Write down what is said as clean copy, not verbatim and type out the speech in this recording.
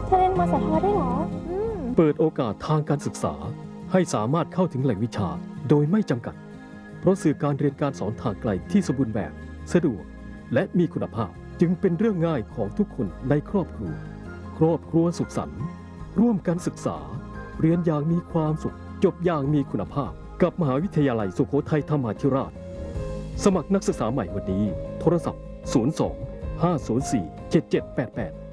เธอเรียนมสทได้เหรอเปิดโอกาสทางการศึกษาให้สามารถเข้าถึงแหล่งวิชาโดยไม่จำกัดเพราะสื่อการเรียนการสอนทางไกลที่สมบูรณ์แบบสะดวกและมีคุณภาพจึงเป็นเรื่องง่ายของทุกคนในครอบครัวสุขสันต์ร่วมกันศึกษาเรียนอย่างมีความสุขจบอย่างมีคุณภาพกับมหาวิทยาลัยสุโขทัยธรรมาธิราชสมัครนักศึกษาใหม่วันนี้โทรศัพท์02 504 7788